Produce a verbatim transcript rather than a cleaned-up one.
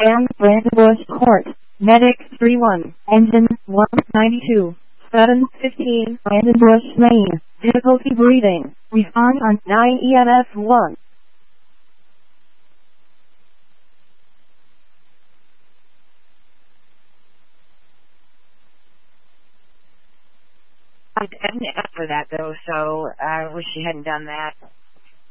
Am Brandenbush Court. Medic three one. Engine one ninety-two. seven fifteen Brandenbush Lane. Difficulty breathing. Respond on nine E M F one. I didn't ask for that though, so I wish she hadn't done that.